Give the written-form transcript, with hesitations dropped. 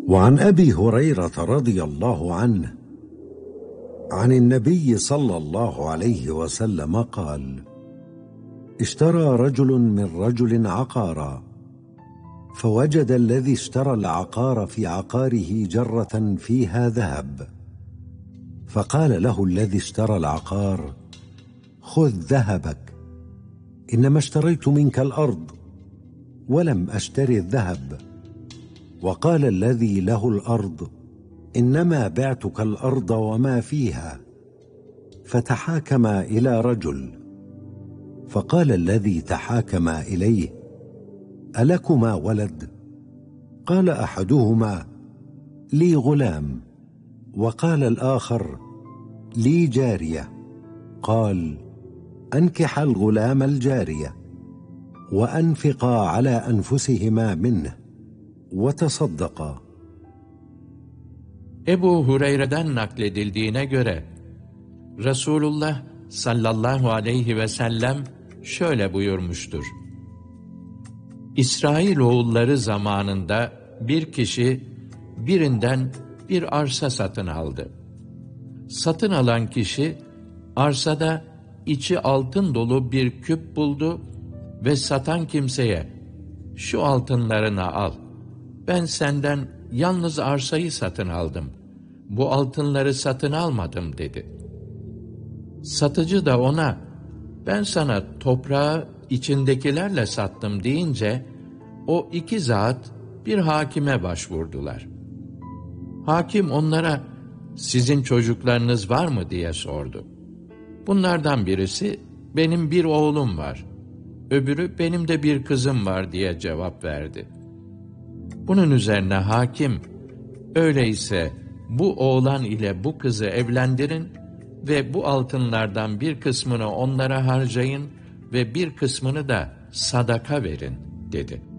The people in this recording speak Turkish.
وعن أبي هريرة رضي الله عنه عن النبي صلى الله عليه وسلم قال: اشترى رجل من رجل عقارا، فوجد الذي اشترى العقار في عقاره جرة فيها ذهب، فقال له الذي اشترى العقار: خذ ذهبك، إنما اشتريت منك الأرض ولم أشتري الذهب. وقال الذي له الأرض: إنما بعتك الأرض وما فيها. فتحاكما إلى رجل، فقال الذي تحاكما إليه: ألكما ولد؟ قال أحدهما: لي غلام. وقال الآخر: لي جارية. قال: أنكح الغلام الجارية، وأنفقا على أنفسهما منه، وتصدقا. Ebu Hureyre'den nakledildiğine göre Resulullah sallallahu aleyhi ve sellem şöyle buyurmuştur: İsrailoğulları zamanında bir kişi birinden bir arsa satın aldı. Satın alan kişi arsada içi altın dolu bir küp buldu ve satan kimseye "Şu altınlarını al, ben senden yalnız arsayı satın aldım, bu altınları satın almadım" dedi. Satıcı da ona "Ben sana toprağı içindekilerle sattım" deyince o iki zat bir hakime başvurdular. Hakim onlara "Sizin çocuklarınız var mı?" diye sordu. Bunlardan birisi "Benim bir oğlum var", öbürü "Benim de bir kızım var" diye cevap verdi. Bunun üzerine hakim, "Öyleyse bu oğlan ile bu kızı evlendirin ve bu altınlardan bir kısmını onlara harcayın ve bir kısmını da sadaka verin" dedi.